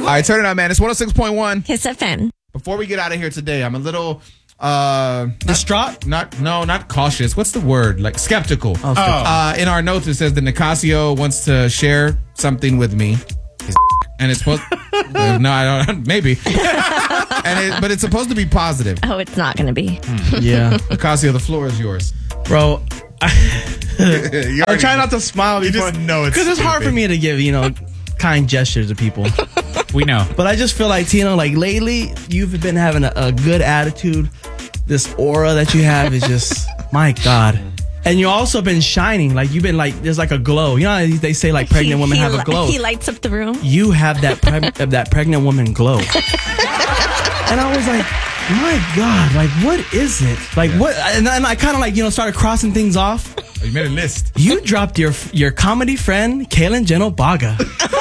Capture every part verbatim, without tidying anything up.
All right, turn it on, man. It's one oh six point one. Kiss F M. Before we get out of here today, I'm a little... Uh, distraught? Not, no, not cautious. What's the word? Like skeptical. Oh, skeptical. Uh, in our notes, it says that Nicasio wants to share something with me. And it's supposed... uh, no, I don't... Maybe. and it, But it's supposed to be positive. Oh, it's not going to be. Yeah. Nicasio, the floor is yours. Bro, I, I'm trying not to smile You before. just know it's Because it's hard stupid. for me to give, you know, kind gestures to people. We know. But I just feel like, Tino, like lately, you've been having a, a good attitude. This aura that you have is just, my God. And you also been shining. Like, you've been like, there's like a glow. You know how they say like pregnant He- women he have a li- glow? He lights up the room. You have that preg- that pregnant woman glow. And I was like, my God, like, what is it? Like, what? And, and I kind of like, you know, started crossing things off. Oh, you made a list. You dropped your your comedy friend, Kaylin Jeno Baga.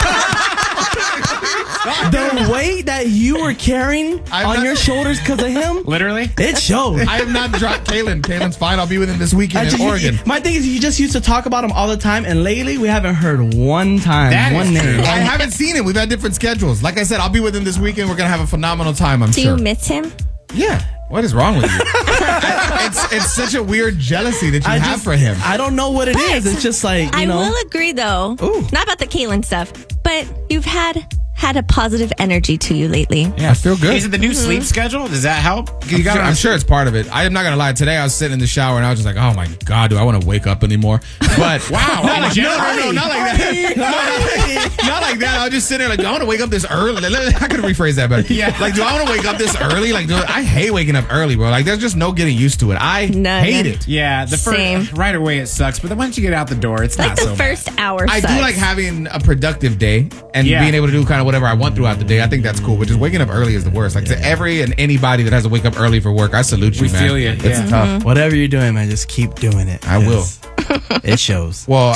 The weight that you were carrying I'm on not- your shoulders because of him, Literally? it showed. I have not dropped Kaylin. Kaylin's fine. I'll be with him this weekend Actually, in you- Oregon. my thing is, you just used to talk about him all the time, and lately we haven't heard one time, That one is name. true. I haven't seen him. We've had different schedules. Like I said, I'll be with him this weekend. We're going to have a phenomenal time, I'm Do sure. you miss him? Yeah. What is wrong with you? I- it's it's such a weird jealousy that you I have just- for him. I don't know what it is. It's just like, you I know. will agree, though. Ooh. Not about the Kaylin stuff, but you've had had a positive energy to you lately. Yeah. I feel good. Is it the new sleep schedule? Does that help? You I'm, gotta sure, I'm sure it's part of it. I am not going to lie. Today I was sitting in the shower and I was just like, oh my God, do I want to wake up anymore? But Wow. not, like, no, no, Party. no, not like that. No, not, like, not like that. I was just sitting there like, do I want to wake up this early? I could rephrase that better. Yeah. Like, do I want to wake up this early? Like, do, I hate waking up early, bro. Like, there's just no getting used to it. I None. hate it. Yeah, the Same. first right away it sucks, but then once you get out the door, it's Like not the so first hour I sucks. do like having a productive day and Yeah. being able to do kind of whatever I want throughout the day. I think that's cool. But just waking up early is the worst. Like to every and anybody that has to wake up early for work, I salute you, We man. feel you, It's yeah. tough. Whatever you're doing, man, just keep doing it. I will. 'cause It shows. Well,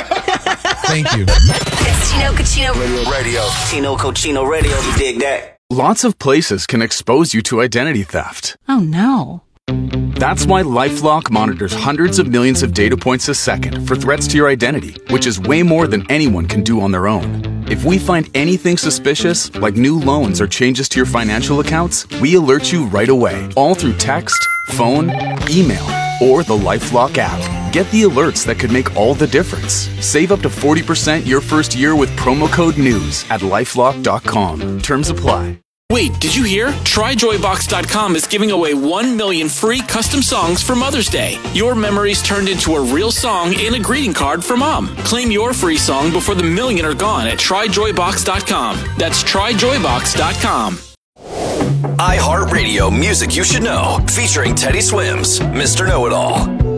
thank you. It's Tino Cochino Radio. Tino Cochino Radio. You dig that? Lots of places can expose you to identity theft. Oh no. That's why LifeLock monitors hundreds of millions of data points a second for threats to your identity, which is way more than anyone can do on their own. If we find anything suspicious, like new loans or changes to your financial accounts, we alert you right away, all through text, phone, email, or the LifeLock app. Get the alerts that could make all the difference. Save up to forty percent your first year with promo code NEWS at lifelock dot com. Terms apply. Wait, did you hear? Try Joy Box dot com is giving away one million free custom songs for Mother's Day. Your memories turned into a real song and a greeting card for Mom. Claim your free song before the million are gone at Try Joy Box dot com. That's Try Joy Box dot com. iHeartRadio Music You Should Know, featuring Teddy Swims, Mister Know-It-All.